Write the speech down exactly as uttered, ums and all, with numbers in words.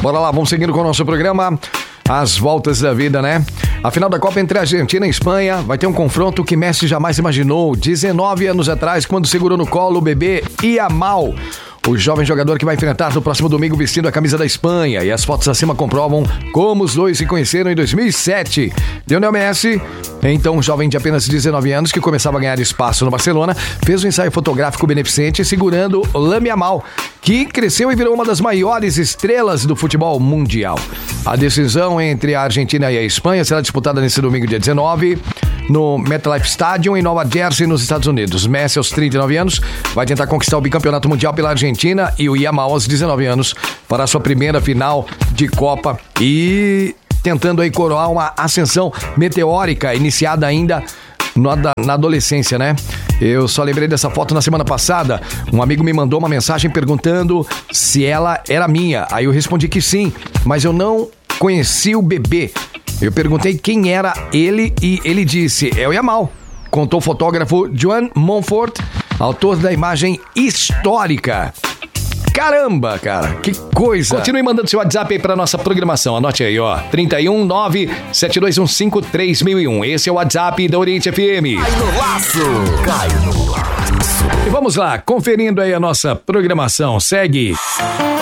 Bora lá, vamos seguindo com o nosso programa. As voltas da vida, né? A final da Copa entre a Argentina e a Espanha vai ter um confronto que Messi jamais imaginou. dezenove anos atrás, quando segurou no colo o bebê Yamal, o jovem jogador que vai enfrentar no próximo domingo vestindo a camisa da Espanha. E as fotos acima comprovam como os dois se conheceram em dois mil e sete. Lionel Messi, então um jovem de apenas dezenove anos que começava a ganhar espaço no Barcelona, fez um ensaio fotográfico beneficente segurando Lamine Yamal, que cresceu e virou uma das maiores estrelas do futebol mundial. A decisão entre a Argentina e a Espanha será disputada nesse domingo, dia dezenove, no MetLife Stadium, em Nova Jersey, nos Estados Unidos. Messi, aos trinta e nove anos, vai tentar conquistar o bicampeonato mundial pela Argentina e o Yamal, aos dezenove anos, para a sua primeira final de Copa e tentando aí coroar uma ascensão meteórica iniciada ainda na adolescência, né? Eu só lembrei dessa foto na semana passada. Um amigo me mandou uma mensagem perguntando se ela era minha. Aí eu respondi que sim, mas eu não conheci o bebê. Eu perguntei quem era ele e ele disse: é o Yamal. Contou o fotógrafo Joan Monfort, autor da imagem histórica. Caramba, cara, que coisa. Continue mandando seu WhatsApp aí pra nossa programação. Anote aí, ó, trinta e um, nove sete dois um cinco, três mil e um. Esse é o WhatsApp da Oriente F M. Cai no laço. Cai no laço. E vamos lá, conferindo aí a nossa programação. Segue